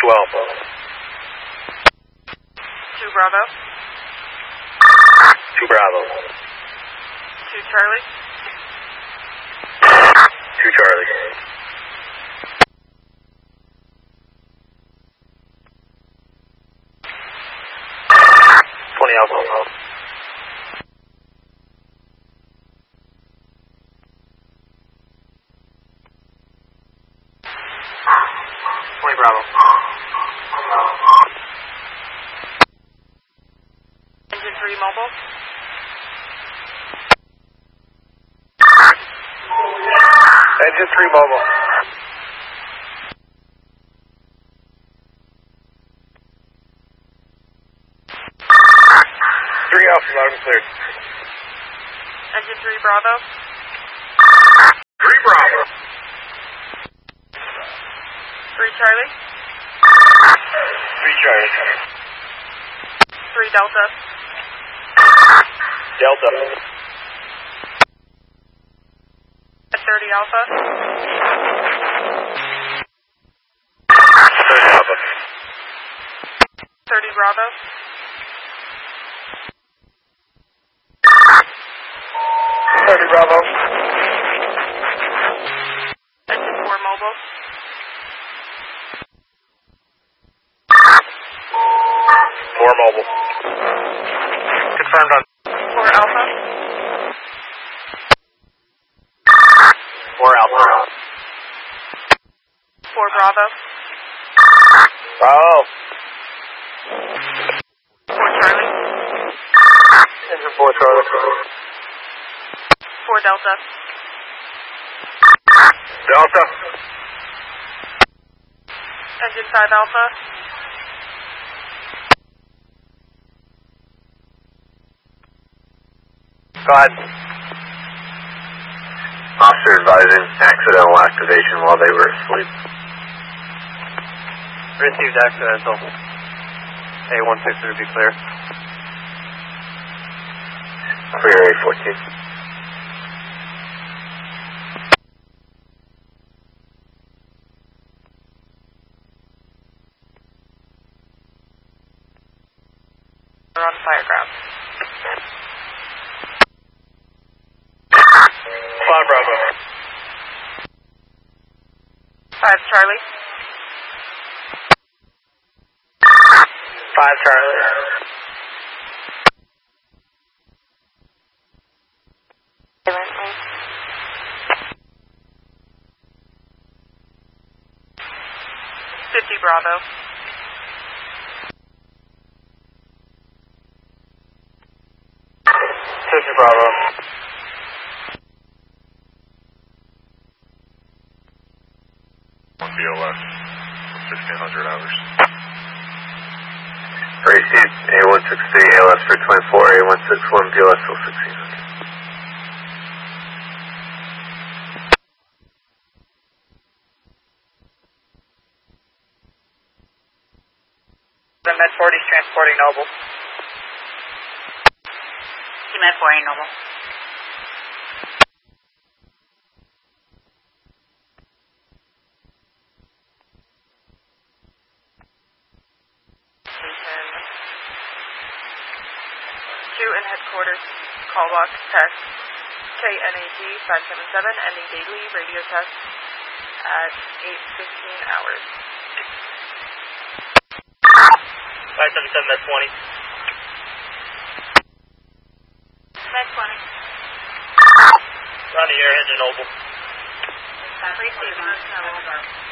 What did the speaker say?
Alpha. 2 Bravo. 2 Bravo. 2 Charlie. 2 Charlie. 20 Alpha. Bravo. Engine 3 mobile. Engine 3 mobile. Three Alpha, loud and clear. Engine 3 Bravo. 3 Bravo. 3 Charlie. 3 Charlie. 3 Delta. Delta. 30 Alpha. 30 Alpha. 30 Bravo. 30 Bravo. Engine 4 mobile. 4 mobile. Confirmed on 4 Alpha. 4 Alpha. 4 Bravo. Bravo. 4 Charlie. Engine 4 Charlie. 4 Delta. Delta. Engine 5 Alpha. Go ahead. Officer advising accidental activation while they were asleep. Received accidental. A163 to be clear. Clear A14. We're on fire ground. 5 Bravo. 5 Charlie. 5 Charlie. Bravo. 50 Bravo. One BLS, 1600 hours. Received A163, ALS for 24, A161, BLS for 1600. The Med 40 is transporting Noble. Med 40 Noble. Two in headquarters. Call box test. KNAG 577 ending daily radio test at 8:15 hours. 577 Med 20. Med 20. On the air, engine Noble. Receiving.